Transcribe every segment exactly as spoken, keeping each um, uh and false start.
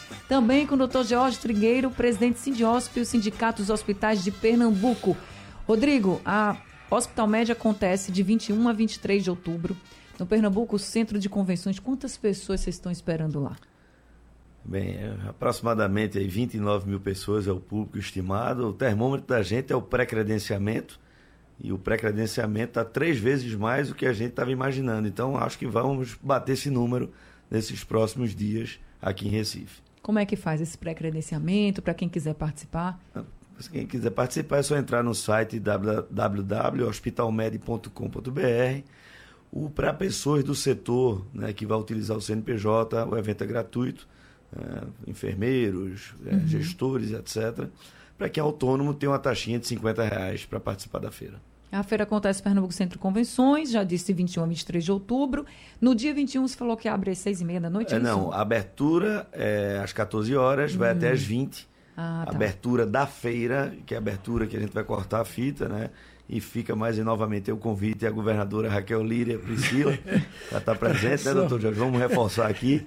Também com o doutor George Trigueiro, presidente Sindiosp e o Sindicato dos Hospitais de Pernambuco. Rodrigo, a Hospital Med acontece de vinte e um a vinte e três de outubro. No Pernambuco, Centro de Convenções. Quantas pessoas vocês estão esperando lá? Bem, é, aproximadamente aí vinte e nove mil pessoas é o público estimado. O termômetro da gente é o pré-credenciamento. E o pré-credenciamento está três vezes mais do que a gente estava imaginando. Então, acho que vamos bater esse número nesses próximos dias aqui em Recife. Como é que faz esse pré-credenciamento para quem quiser participar? Quem quiser participar é só entrar no site w w w ponto hospital med ponto com ponto b r. Para pessoas do setor, né, que vai utilizar o C N P J, o evento é gratuito, é, enfermeiros, é, uhum. gestores, etcétera. Para quem é autônomo, tem uma taxinha de cinquenta reais para participar da feira. A feira acontece no Pernambuco Centro de Convenções, já disse vinte e um a vinte e três de outubro. No dia vinte e um, você falou que abre às seis e meia da noite? É, é não, a abertura é às quatorze horas, hum. vai até às vinte. Ah, tá. Abertura da feira, que é a abertura que a gente vai cortar a fita, né? E fica mais novamente o convite à governadora Raquel Líria Priscila, ela está presente, né, doutor Jorge? Vamos reforçar aqui,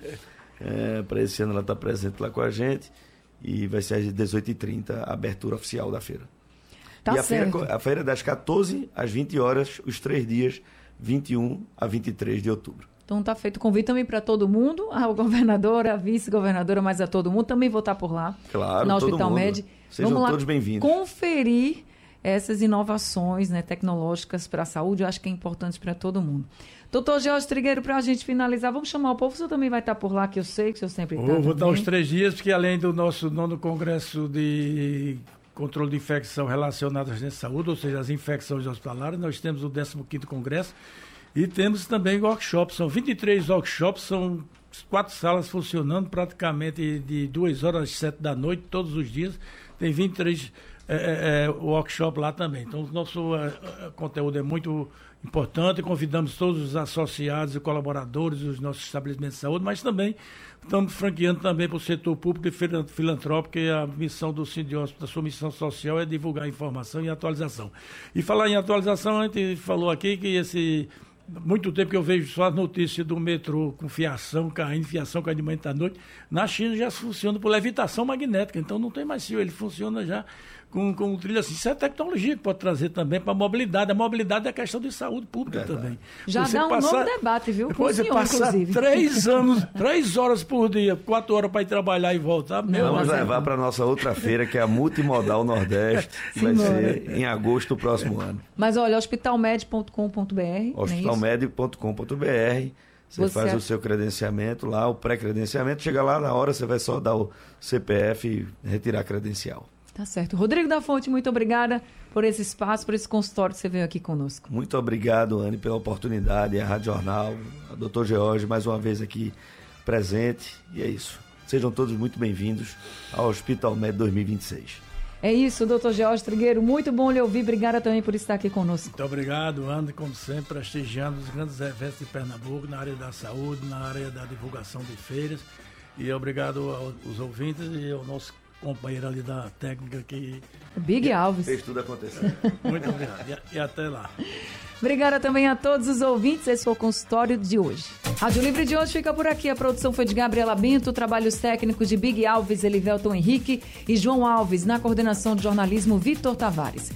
é, para esse ano ela está presente lá com a gente. E vai ser às dezoito e trinta a abertura oficial da feira. Tá e a certo. feira, a feira é das quatorze às vinte horas, os três dias, vinte e um a vinte e três de outubro. Então tá feito o convite também para todo mundo, a governadora, a vice-governadora, mas a todo mundo. Também vou estar por lá, claro, na todo Hospital mundo. Med. Sejam Vamos lá todos bem-vindos. Conferir essas inovações, né, tecnológicas para a saúde, eu acho que é importante para todo mundo. Doutor George Trigueiro, para a gente finalizar, vamos chamar o povo, o senhor também vai estar por lá, que eu sei que o senhor sempre está. Vou estar os três dias, porque além do nosso nono congresso de controle de infecção relacionada à agência de saúde, ou seja, as infecções hospitalares, nós temos o décimo quinto congresso e temos também workshops, são vinte e três workshops, são quatro salas funcionando praticamente de duas horas às sete da noite, todos os dias, tem vinte e três É, é, é, workshop lá também. Então, o nosso é, conteúdo é muito importante, convidamos todos os associados e colaboradores dos nossos estabelecimentos de saúde, mas também estamos franqueando também para o setor público e filantrópico, que a missão do Sindiosp, a sua missão social é divulgar informação e atualização. E falar em atualização, a gente falou aqui que esse... muito tempo que eu vejo só as notícias do metrô com fiação caindo, fiação caindo de manhã à noite. Na China já funciona por levitação magnética, então não tem mais fio, ele funciona já com, com trilha assim. Isso é tecnologia que pode trazer também para a mobilidade. A mobilidade é questão de saúde pública é, também. Já você dá um passar, novo debate, viu? Depois de passar inclusive. três anos, três horas por dia, quatro horas para ir trabalhar e voltar. Meu Vamos levar para a nossa outra feira, que é a Multimodal Nordeste, que vai ser em agosto do próximo ano. Mas olha, hospital med ponto com ponto b r. hospital med ponto com ponto b r. Você, você faz é... o seu credenciamento lá, o pré-credenciamento, chega lá na hora, você vai só dar o C P F e retirar a credencial. Tá certo. Rodrigo da Fonte, muito obrigada por esse espaço, por esse consultório que você veio aqui conosco. Muito obrigado, Anne, pela oportunidade, a Rádio Jornal, a doutor George, mais uma vez aqui presente, e é isso. Sejam todos muito bem-vindos ao Hospital Med dois mil e vinte e seis. É isso, doutor George Trigueiro, muito bom lhe ouvir, obrigada também por estar aqui conosco. Muito obrigado, Anne, como sempre, prestigiando os grandes eventos de Pernambuco, na área da saúde, na área da divulgação de feiras, e obrigado aos ouvintes e ao nosso companheiro ali da técnica que... Big Alves. Fez tudo acontecer. Muito obrigado, e, e até lá. Obrigada também a todos os ouvintes, esse foi o consultório de hoje. Rádio Livre de hoje fica por aqui, a produção foi de Gabriela Bento, trabalhos técnicos de Big Alves, Elivelton Henrique e João Alves, na coordenação de jornalismo Vitor Tavares.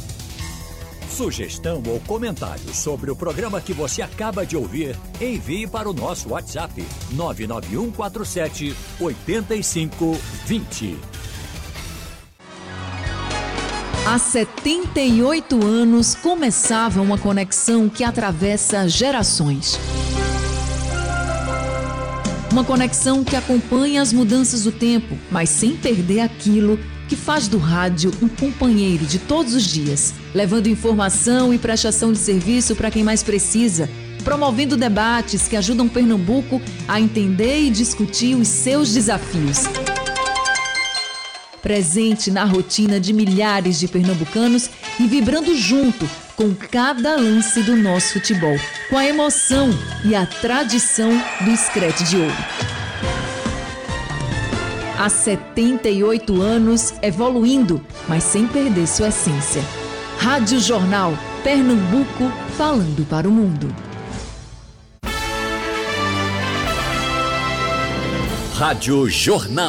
Sugestão ou comentário sobre o programa que você acaba de ouvir, envie para o nosso WhatsApp nove nove um quatro sete oito cinco dois zero. Há setenta e oito anos começava uma conexão que atravessa gerações. Uma conexão que acompanha as mudanças do tempo, mas sem perder aquilo que faz do rádio um companheiro de todos os dias, levando informação e prestação de serviço para quem mais precisa, promovendo debates que ajudam Pernambuco a entender e discutir os seus desafios. Presente na rotina de milhares de pernambucanos e vibrando junto com cada lance do nosso futebol, com a emoção e a tradição do Screte de Ouro. Há setenta e oito anos, evoluindo, mas sem perder sua essência. Rádio Jornal, Pernambuco, falando para o mundo. Rádio Jornal.